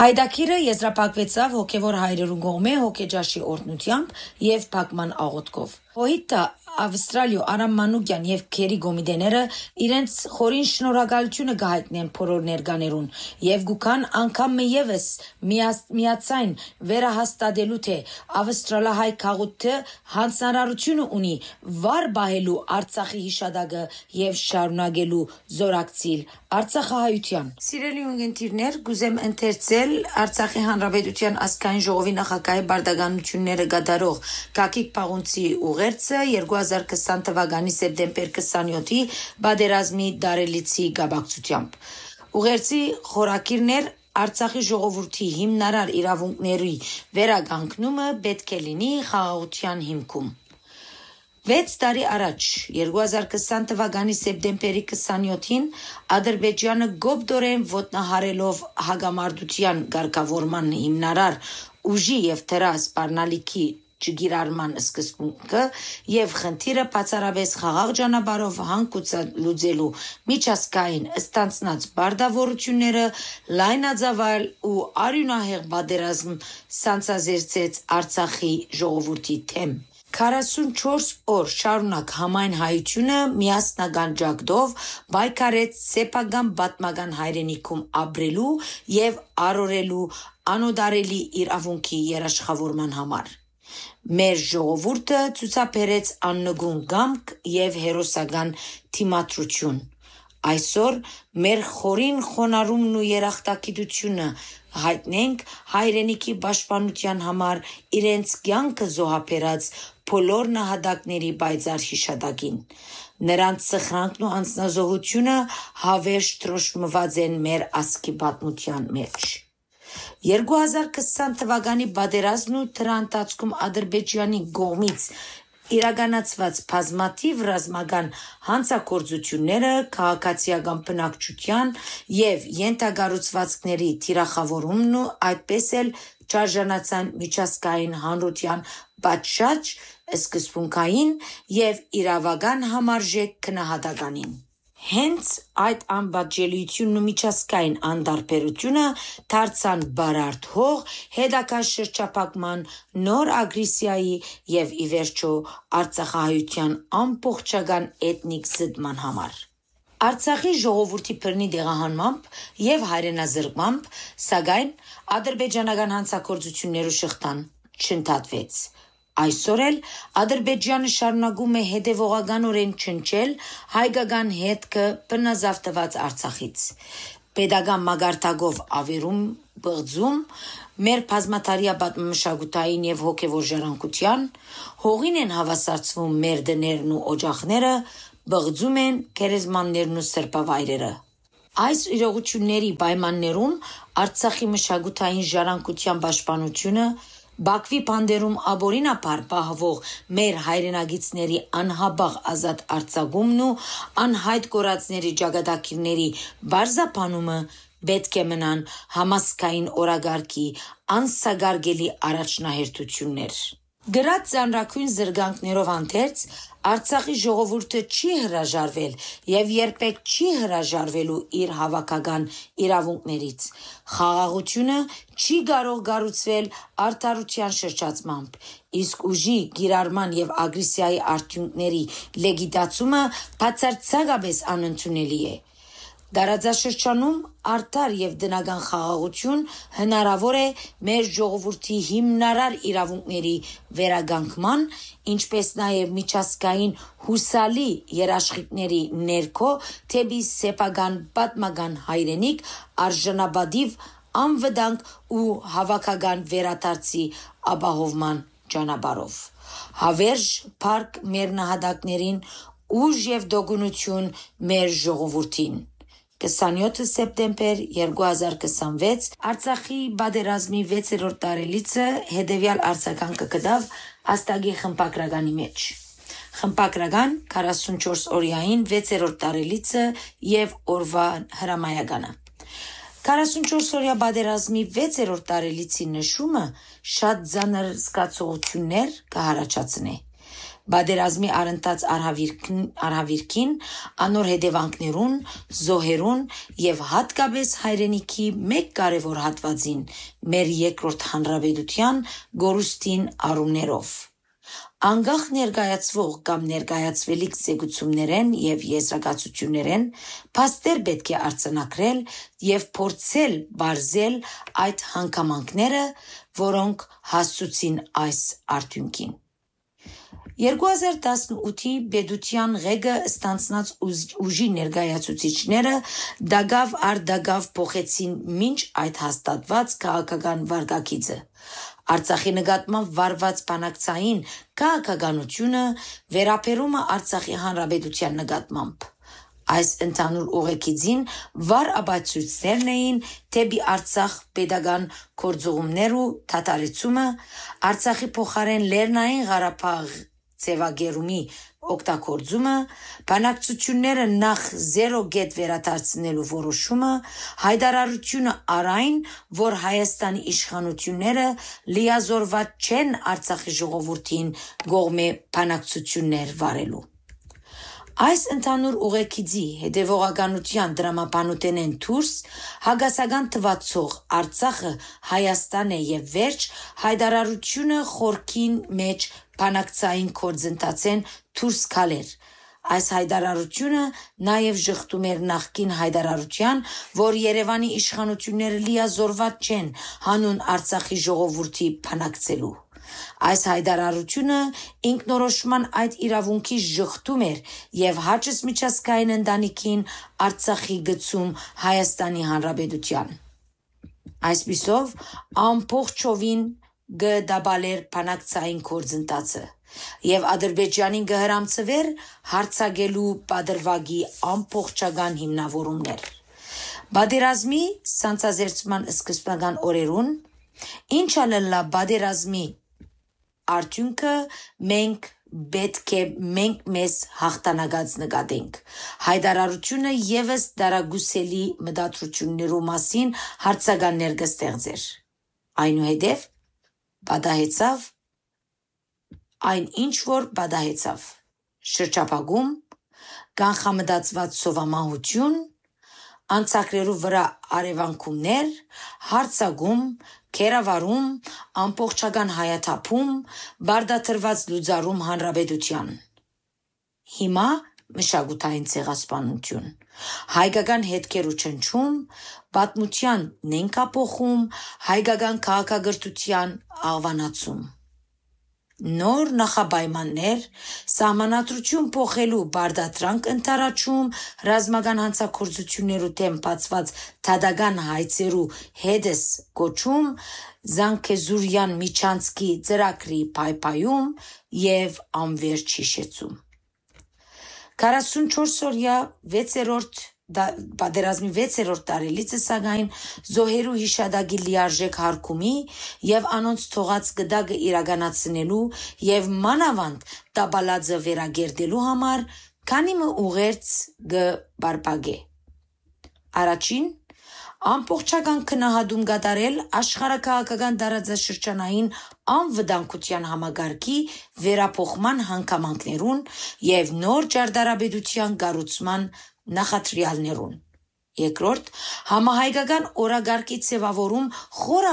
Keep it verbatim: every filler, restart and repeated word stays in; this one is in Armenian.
Հայդակիրը եզրափակվեցավ հոգևոր հայրերու կողմէ հոգեջաշի օրհնութեամբ եւ փակման աղոթքով։ Հոհիտը Ավստրալիո Արամ Մանուկյան եւ Քերի Գոմիդեները իրենց խորին շնորհակալությունը կհայտնեն բոլոր ներկաներուն եւ գուքան անգամ եւս միացայն վերահաստատելու թե ավստրալահայ քաղուտը հանձնարարությունը ունի վար բահելու Արցախի հիշադակը եւ շարունակելու զորակցիլ Արցախահայության։ Սիրելի ունգընտիրներ, գուզեմ ընթերցել Արցախի Հանրապետության ազգային ժողովի նախագահի բարդականությունները գդարող Գագիկ Պաղունցի ուղերձը երկու հազար քսան թվականի սեպտեմբեր քսանյոթի բادرազմի դարելիցի գաբակցությամբ։ Ուղերձի խորակիրներ Արցախի ժողովրդի հիմնարար իրավունքների վերականգնումը պետք է լինի խաղաղության հիմքում։ Վեց տարի առաջ երկու հազար քսան թվականի սեպտեմբերի քսանյոթին Ադրբեջանը գոբդորեն ոտնահարելով հագամարտության ղեկավարման հիմնարար ուժի եւ դրա սպառնալիքի չգիրառման սկզբունքը եւ խնդիրը բացառապես խաղաղ ճանապարհով հանգուցալուծելու միջազգային ստանցնած բարդավորությունները լայնածավալ ու արյունահեղ պատերազմ սանձազերծեց Արցախի ժողովրդի թեմ։ քառասունչորս օր շարունակ համայն հայությունը միասնական ջագդով բայկարեց սեփական պատմական հայրենիքում ապրելու եւ արորելու անօդարելի իրավունքի երաշխավորման համար։ Մեր ժողովուրդը ցուցաբերեց աննգուն կամք եւ հերոսական թիմադրություն։ Այսօր մեր խորին խոնարհումն ու երախտագիտությունը հայտնենք հայրենիքի պաշտպանության համար իրենց կյանքը զոհաբերած բոլոր նահատակների պայծառ հիշատակին։ Նրանց սխրանքն ու անձնազոհությունը հավերժ տրոշմված են մեր ազգի պատմության մեջ։ երկու հազար քսան թվականի պատերազմն ու դրա ընթացքում Ադրբեջանի կողմից իրականացված բազմաթիվ ռազմական հանցագործությունները քաղաքացիական բնակչության եւ ենթակառուցվածքների թիրախավորումն ու այդպես էլ չարժանացան միջազգային հանրության պատշաճ սկզբունքային եւ իրավական համարժեք քննադատականին։ Հենց այդ անբաժանելիությունն ու միջազգային անդարբերությունը դարձան բարարդ հող հետագա շրջափակման նոր ագրեսիայի եւ ի վերջո Արցախահայության ամբողջական էթնիկ զտման համար։ Արցախի ժողովրդի բռնի դեղահանմամբ եւ հայրենազրկմամբ, սակայն ադրբեջանական հանցագործություններու շղթան չընդհատվեց։ Այսօր էլ Ադրբեջանը շարունակում է հետևողականորեն չնչել հայկական հետքը բռնազավթված Արցախից։ Պետական մագարտակով ավերում բղձում մեր բազմատարյա պատմամշակութային եւ հոգեվոր ժառանգության հողին են հավասարցվում մեր դներն ու օջախները, բղձում են գերեզմաններն ու սրբավայրերը։ Այս իրողությունների պայմաններում Արցախի մշակութային ժառանգության պաշտպանությունը Բաքվի բանդերում աբորինապար պահվող մեր հայրենագիցների անհաբաղ ազատ արձակումն ու անհայտ կորածների ճակատագիրների բարձրաբանումը պետք է մնան համասկային օրագարկի անսագարգելի առաջնահերթություններ։ Գրած ծանրակույն զրկանքներով անթերց Արցախի ժողովուրդը չի հրաժարվել եւ երբեք չի հրաժարվելու իր հավաքական իրավունքներից։ Խաղաղությունը չի կարող կառուցվել արդարության շրջացմամբ, իսկ ուժի, գիրառման եւ ագրեսիայի արդյունքների լեգիտացումը բացարձակապես անընդունելի է։ Դարաձաշրջանում արդար եւ դնական խաղաղություն հնարավոր է մեր ժողովրդի հիմնարար իրավունքների վերականգնման, ինչպես նաեւ միջազգային հուսալի երաշխիքների ներքո թեպի սեփական պատմական հայրենիք արժանապատիվ անվտանգ ու հավաքական վերադարձի ապահովման ճանապարհով։ Հավերժ փառք մեր նահատակներին, ուժ եւ դոգունություն մեր ժողովրդին։ քսանյոթ սեպտեմբեր երկու հազար քսանվեց Արցախի պատերազմի վեցերորդ տարելիցը հետևյալ արձագանքը կդավ Աստագի խմբագրականի մեջ։ Խմբագրական քառասունչորս օրյային վեցերորդ տարելիցը եւ օրվա հրամայականը։ քառասունչորս օրյա պատերազմի վեցերորդ տարելիցի նշումը շատ ծանր զգացողություններ կհարաճացնի։ Բادرազմի առընթաց արհավիրքին, անոր հետևանքներուն, զոհերուն եւ հատկապես հայրենիքի մեկ կարևոր հատվածին մեր երկրորդ հանրապետության գորուստին առումներով։ Անգախ ներկայացվող կամ ներկայացվելիք զեկուցումներեն եւ եզրակացություններեն փաստեր պետք է արձանագրել եւ փորձել բարձել այդ հանգամանքները, որոնք հասցուցին այս արդյունքին։ երկու հազար տասնութի Պետության ղեկը ստանձնած ուժի ներկայացուցիչները դագավ առ դագավ փոխեցին մինչ այդ հաստատված քաղաքական վարքագիծը։ Արցախի նկատմամբ վարված բանակցային քաղաքականությունը վերապերումը Արցախի հանրապետության նկատմամբ։ Այս ընդհանուր ուղեկիցին վառ ապացույցներն էին դեպի Արցախ պետական գործողումներու դադարեցումը, Արցախի փոխարեն Լեռնային Ղարաբաղ ձևակերպումի օգտագործումը, բանակցությունները նախ զերո գետ վերադարձնելու որոշումը, հայտարարությունը առայն, որ Հայաստանի իշխանությունները լիազորված չեն Արցախի ժողովրդին կողմէ բանակցություններ վարելու։ Այս ընդհանուր ուղեկիցի հետևողականության դրամապանութենեն դուրս հագասական թվացող Արցախը Հայաստան է եւ վերջ հայտարարությունը խորքին մեջ բանակցային գործընթացեն դուրս գալեր։ Այս հայտարարությունը նաև ժխտում էր նախկին հայտարարության, որ Երևանի իշխանությունները լիազորված չեն հանուն Արցախի ժողովրդի բանակցելու։ Այս հայտարարությունը ինքնորոշման այդ իրավունքի ժխտում էր եւ հաճս միջազգային ընտանիքին Արցախի գծում Հայաստանի Հանրապետության։ Այսպիսով ամբողջովին գդաբալեր բանակցային գործընթացը եւ Ադրբեջանին գհրամցվեր հարցակելու պատրվագի ամբողջական հիմնավորումներ։ Բادرազմի սանձազերծման սկզբնական օրերուն, ինչ ալլա բادرազմի արդյունքը մենք պետք է մենք մեզ հաղթանակած նկատենք։ Հայտարարությունը եւս դարագուսելի մտադրություններու մասին հարցականներ կստեղծեր։ Այնուհետև պատահեցավ այն ինչ որ պատահեցավ։ Շրջափակում, կանխամտածված սովամահություն, անցակրերու վրա արևանքումներ, հարցակում, կերավարում, ամբողջական հայաթափում, բարդաթրված լուծարում հանրապետության։ Հիմա մշակութային ցեղասպանություն, հայկական հետքերու չնչում, պատմության նենկապոխում, հայկական քաղաքագրթության աղվանացում։ Նոր նախապայմաններ, սահմանադրություն փոխելու բարդատրանք ընթարաճում, ռազմական հանցագործություններու դեմ բացված դատական հայցերու հետս կոչում, Զանգեզուրյան միջանցքի ծրագրի փայփայում եւ անվերջ հիշեցում։ քառասունչորսօրյա վեցերորդ պատերազմի վեցերորդ տարելիցը սակայն զոհերու հիշադակի լիարժեք հարգումի եւ անոնց թողած գդակը իրականացնելու եւ մանավանդ տաբալածը վերագերդելու համար քանի մը ուղերձ գբարբագե։ Առաջին ամբողջական քննադում կատարել աշխարհակաղակական տարածաշրջանային անվտանգության համագարկի վերափոխման հանգամանքներուն եւ նոր ճարտարապետության կառուցման նախադրյալներուն։ Երկրորդ համահայկական օրագարկի ձևավորում խորը